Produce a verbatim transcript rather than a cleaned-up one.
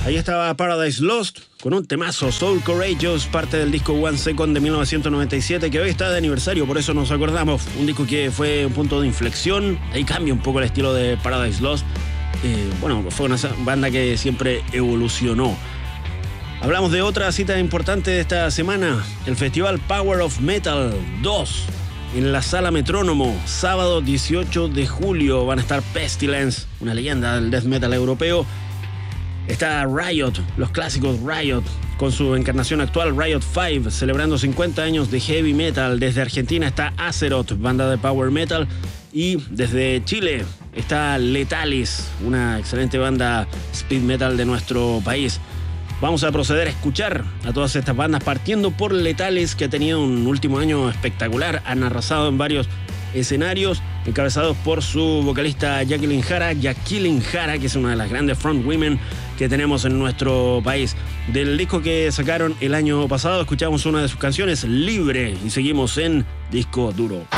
Ahí estaba Paradise Lost con un temazo, Soul Courageous, parte del disco One Second de mil novecientos noventa y siete, que hoy está de aniversario, por eso nos acordamos. Un disco que fue un punto de inflexión, ahí cambia un poco el estilo de Paradise Lost. Eh, bueno, fue una banda que siempre evolucionó. Hablamos de otra cita importante de esta semana, el Festival Power of Metal dos, en la Sala Metrónomo, sábado dieciocho de julio. Van a estar Pestilence, una leyenda del death metal europeo. Está Riot, los clásicos Riot, con su encarnación actual Riot cinco, celebrando cincuenta años de heavy metal. Desde Argentina está Azeroth, banda de power metal. Y desde Chile está Letalis, una excelente banda speed metal de nuestro país. Vamos a proceder a escuchar a todas estas bandas, partiendo por Letalis, que ha tenido un último año espectacular. Han arrasado en varios escenarios, encabezados por su vocalista Jacqueline Jara, Jacqueline Jara, que es una de las grandes frontwomen que tenemos en nuestro país. Del disco que sacaron el año pasado, escuchamos una de sus canciones, Libre, y seguimos en Disco Duro.